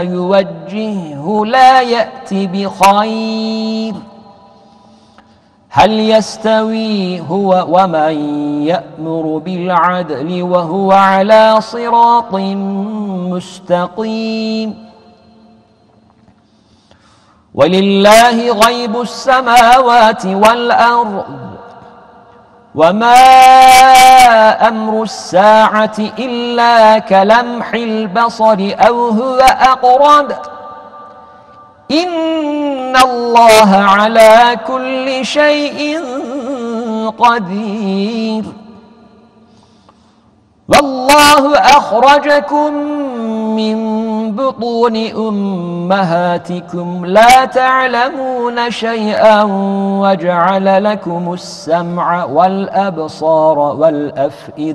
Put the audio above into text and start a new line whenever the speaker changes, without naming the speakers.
يوجهه لا يأتي بخير. هل يستوي هو ومن يأمر بالعدل وهو على صراط مستقيم؟ ولله غيب السماوات والأرض وما أمر الساعة إلا كلمح البصر أو هو أقرب إن الله على كل شيء قدير. والله أخرجكم من بطون أمهاتكم لا تعلمون شيئا وجعل لكم السمع والأبصار والأفئدة